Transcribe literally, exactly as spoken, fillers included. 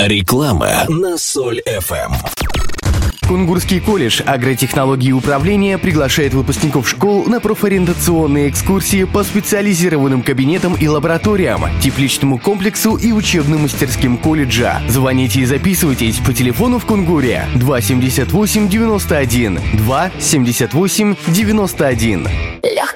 Реклама на Соль эф эм. Кунгурский колледж агротехнологии и управления приглашает выпускников школ на профориентационные экскурсии по специализированным кабинетам и лабораториям, тепличному комплексу и учебным мастерским колледжа. Звоните и записывайтесь по телефону в Кунгуре два семьдесят восемь девяносто один, два семьдесят восемь девяносто один. Легкий